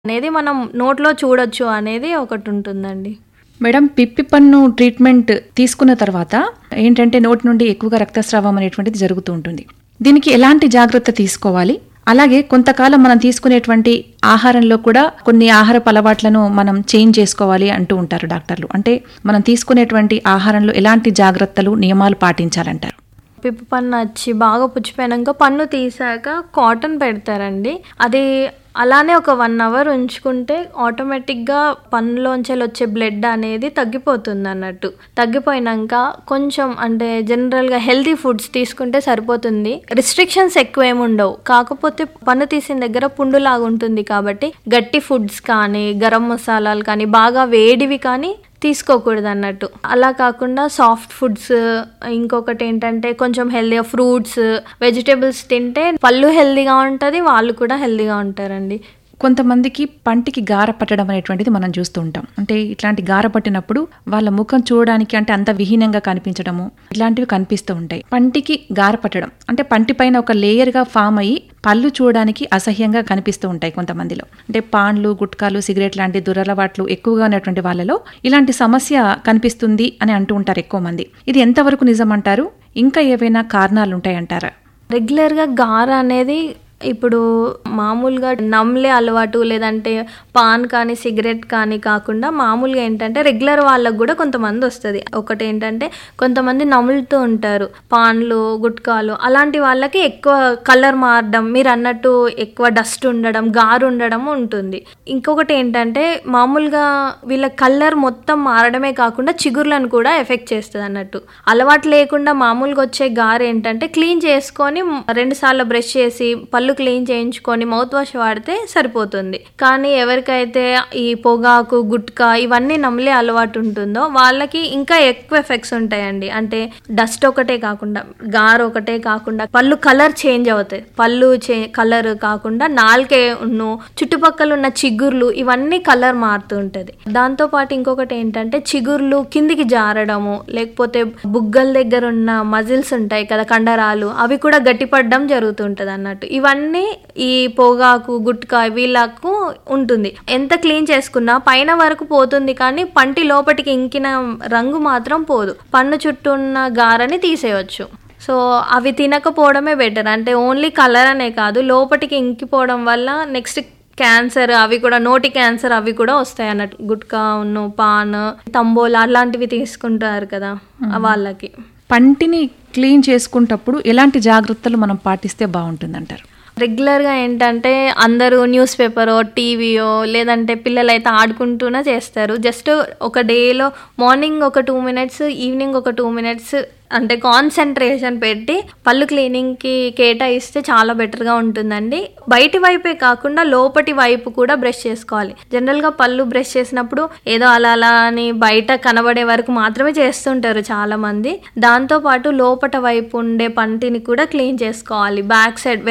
అనేది మనం నోట్లో చూడొచ్చు అనేది ఒకటి ఉంటుందండి. మేడం, పిప్పి పన్ను ట్రీట్మెంట్ తీసుకున్న తర్వాత ఏంటంటే నోటి నుండి ఎక్కువగా రక్తస్రావం అనేటువంటిది జరుగుతూ ఉంటుంది. దీనికి ఎలాంటి జాగ్రత్త తీసుకోవాలి? అలాగే కొంతకాలం మనం తీసుకునేటువంటి ఆహారంలో కూడా కొన్ని ఆహారపు అలవాట్లను మనం చేంజ్ చేసుకోవాలి అంటూ ఉంటారు డాక్టర్లు. అంటే మనం తీసుకునేటువంటి ఆహారంలో ఎలాంటి జాగ్రత్తలు, నియమాలు పాటించాలంటారు? పిప్పి పన్ను వచ్చి బాగా పుచ్చిపోయాక పన్ను తీసాక కాటన్ పెడతారండి. అది అలానే ఒక 1 hour ఉంచుకుంటే ఆటోమేటిక్గా పన్నులోంచి వచ్చే బ్లడ్ అనేది తగ్గిపోతుంది అన్నట్టు. తగ్గిపోయినాక కొంచెం అంటే జనరల్గా హెల్తీ ఫుడ్స్ తీసుకుంటే సరిపోతుంది. రిస్ట్రిక్షన్స్ ఎక్కువ ఏమి ఉండవు. కాకపోతే పన్ను తీసిన దగ్గర పుండులాగా ఉంటుంది కాబట్టి గట్టి ఫుడ్స్ కానీ, గరం మసాలాలు కానీ, బాగా వేడివి కానీ తీసుకోకూడదు అన్నట్టు. అలా కాకుండా సాఫ్ట్ ఫుడ్స్, ఇంకొకటి ఏంటంటే కొంచెం హెల్దీగా ఫ్రూట్స్, వెజిటేబుల్స్ తింటే పళ్ళు హెల్దీగా ఉంటుంది, వాళ్ళు కూడా హెల్దీగా ఉంటారండి. కొంతమందికి పంటికి గార పట్టడం అనేటువంటిది మనం చూస్తూ ఉంటాం. అంటే ఇట్లాంటి గార పట్టినప్పుడు వాళ్ళ ముఖం చూడడానికి అంటే అంత విహీనంగా కనిపించడము ఇట్లాంటివి కనిపిస్తూ ఉంటాయి. పంటికి గార పట్టడం అంటే పంటి పైన ఒక లేయర్గా ఫామ్ అయ్యి పళ్ళు చూడడానికి అసహ్యంగా కనిపిస్తూ ఉంటాయి కొంతమందిలో. అంటే పాన్లు, గుట్కాలు, సిగరెట్ లాంటి దురలవాట్లు ఎక్కువగా ఉన్నటువంటి వాళ్ళలో ఇలాంటి సమస్య కనిపిస్తుంది అని అంటూ ఉంటారు ఎక్కువ మంది. ఇది ఎంతవరకు నిజమంటారు? ఇంకా ఏవైనా కారణాలు ఉంటాయంటారా? రెగ్యులర్గా గార అనేది ఇప్పుడు మామూలుగా నమ్లే అలవాటు లేదంటే పాన్ కానీ సిగరెట్ కానీ కాకుండా మామూలుగా ఏంటంటే రెగ్యులర్ వాళ్ళకు కూడా కొంతమంది వస్తుంది. ఒకటి ఏంటంటే కొంతమంది నములుతూ ఉంటారు పాన్లు, గుట్కాలు, అలాంటి వాళ్ళకి ఎక్కువ కలర్ మారడం, మీరు అన్నట్టు ఎక్కువ డస్ట్ ఉండడం, గారు ఉండడం ఉంటుంది. ఇంకొకటి ఏంటంటే మామూలుగా వీళ్ళ కలర్ మొత్తం మారడమే కాకుండా చిగుర్లను కూడా ఎఫెక్ట్ చేస్తుంది అన్నట్టు. అలవాటు లేకుండా మామూలుగా వచ్చే గారు ఏంటంటే క్లీన్ చేసుకొని 2 సార్లు బ్రష్ చేసి పళ్ళు క్లీన్ చేయించుకొని మౌత్ వాష్ వాడితే సరిపోతుంది. కానీ ఎవరికైతే ఈ పొగాకు, గుట్కా ఇవన్నీ నమిలే అలవాటు ఉంటుందో వాళ్ళకి ఇంకా ఎక్కువ ఎఫెక్ట్స్ ఉంటాయండి. అంటే డస్ట్ ఒకటే కాకుండా, గారు ఒకటే కాకుండా పళ్ళు కలర్ చేంజ్ అవుతాయి. పళ్ళు కలర్ కాకుండా నాలుకే చుట్టుపక్కల ఉన్న చిగుర్లు ఇవన్నీ కలర్ మారుతూ ఉంటుంది. దాంతో పాటు ఇంకొకటి ఏంటంటే చిగుర్లు కిందికి జారడము, లేకపోతే బుగ్గల దగ్గర ఉన్న మజిల్స్ ఉంటాయి కదా, కండరాలు, అవి కూడా గట్టిపడడం జరుగుతుంటది అన్నట్టు. ఇవన్నీ ఈ పొగాకు, గుట్కా వీళ్ళకు ఉంటుంది. ఎంత క్లీన్ చేసుకున్నా పైన వరకు పోతుంది కానీ పంటి లోపటికి ఇంకిన రంగు మాత్రం పోదు. పన్ను చుట్టూ ఉన్న గారని తీసేయచ్చు. సో అవి తినకపోవడమే బెటర్. అంటే ఓన్లీ కలర్ అనే కాదు, లోపటికి ఇంకిపోవడం వల్ల నెక్స్ట్ క్యాన్సర్, అవి కూడా నోటి క్యాన్సర్ అవి కూడా వస్తాయి అన్నట్టు. గుట్కా, పాన్, తంబోలా అలాంటివి తీసుకుంటారు కదా వాళ్ళకి. పంటిని క్లీన్ చేసుకుంటప్పుడు ఎలాంటి జాగ్రత్తలు మనం పాటిస్తే బాగుంటుందంటారు? రెగ్యులర్గా ఏంటంటే అందరూ న్యూస్ పేపరో, టీవీయో లేదంటే పిల్లలైతే ఆడుకుంటూనే చేస్తారు. జస్ట్ ఒక డేలో మార్నింగ్ ఒక 2 minutes, ఈవినింగ్ ఒక 2 minutes అంటే కాన్సన్ట్రేషన్ పెట్టి పళ్ళు క్లీనింగ్కి కేటాయిస్తే చాలా బెటర్గా ఉంటుందండి. బయటి వైపే కాకుండా లోపటి వైపు కూడా బ్రష్ చేసుకోవాలి. జనరల్గా పళ్ళు బ్రష్ చేసినప్పుడు ఏదో అలా అని బయట కనబడే వరకు మాత్రమే చేస్తుంటారు చాలా మంది. దాంతోపాటు లోపట వైపు ఉండే పంటిని కూడా క్లీన్ చేసుకోవాలి. బ్యాక్ సైడ్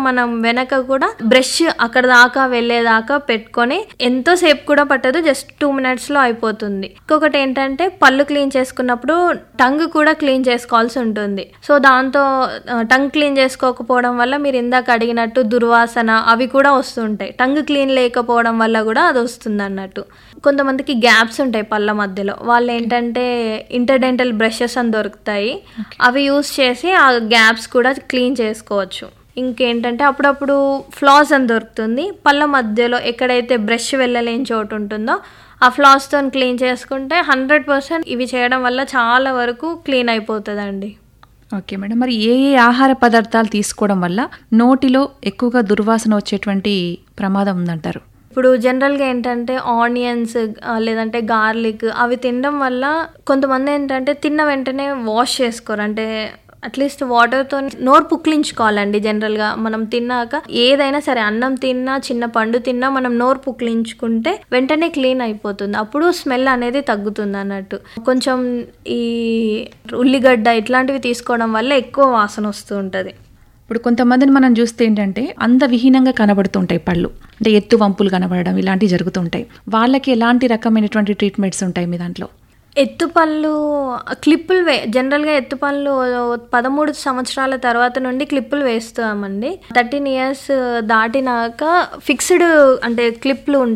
వెనక కూడా బ్రష్ అక్కడ దాకా వెళ్ళేదాకా పెట్టుకొని ఎంతోసేపు కూడా పట్టదు, జస్ట్ 2 minutesలో అయిపోతుంది. ఇంకొకటి ఏంటంటే పళ్ళు క్లీన్ చేసుకున్నప్పుడు టంగ్ కూడా క్లీన్ చేసుకోవాల్సి ఉంటుంది. సో దాంతో టంగ్ క్లీన్ చేసుకోకపోవడం వల్ల మీరు ఇందాక అడిగినట్టు దుర్వాసన అవి కూడా వస్తుంటాయి. టంగ్ క్లీన్ లేకపోవడం వల్ల కూడా అది వస్తుంది అన్నట్టు. కొంతమందికి గ్యాప్స్ ఉంటాయి పళ్ళ మధ్యలో, వాళ్ళు ఏంటంటే ఇంటర్డెంటల్ బ్రషెస్ అని దొరుకుతాయి, అవి యూస్ చేసి ఆ గ్యాప్స్ కూడా క్లీన్ చేసుకోవచ్చు. ఇంకేంటంటే అప్పుడప్పుడు ఫ్లాస్ అని దొరుకుతుంది, పళ్ళ మధ్యలో ఎక్కడైతే బ్రష్ వెళ్ళలేని చోటు ఉంటుందో ఆ ఫ్లాస్తో క్లీన్ చేసుకుంటే 100% ఇవి చేయడం వల్ల చాలా వరకు క్లీన్ అయిపోతుందండి. ఓకే మేడం, మరి ఏ ఆహార పదార్థాలు తీసుకోవడం వల్ల నోటిలో ఎక్కువగా దుర్వాసన వచ్చేటువంటి ప్రమాదం ఉందంటారు? ఇప్పుడు జనరల్గా ఏంటంటే ఆనియన్స్ లేదంటే గార్లిక్ అవి తినడం వల్ల కొంతమంది ఏంటంటే తిన్న వెంటనే వాష్ చేసుకోరు. అంటే అట్లీస్ట్ వాటర్తో నోరు పుక్లించుకోవాలండి. జనరల్గా మనం తిన్నాక ఏదైనా సరే, అన్నం తిన్నా, చిన్న పండు తిన్నా మనం నోరు పుక్లించుకుంటే వెంటనే క్లీన్ అయిపోతుంది. అప్పుడు స్మెల్ అనేది తగ్గుతుంది అన్నట్టు. కొంచెం ఈ ఉల్లిగడ్డ ఇట్లాంటివి తీసుకోవడం వల్ల ఎక్కువ వాసన వస్తూ ఉంటుంది. ఇప్పుడు కొంతమందిని మనం చూస్తే ఏంటంటే అందవిహీనంగా కనబడుతుంటాయి పళ్ళు, అంటే ఎత్తు వంపులు కనబడడం ఇలాంటివి జరుగుతుంటాయి. వాళ్ళకి ఎలాంటి రకమైనటువంటి ట్రీట్మెంట్స్ ఉంటాయి మీ దాంట్లో? ఎత్తుపళ్ళు క్లిప్పులు జనరల్గా ఎత్తుపళ్ళు 13 సంవత్సరాల తర్వాత నుండి క్లిప్పులు వేస్తామండి. 13 years దాటినాక ఫిక్స్డ్ అంటే క్లిప్లు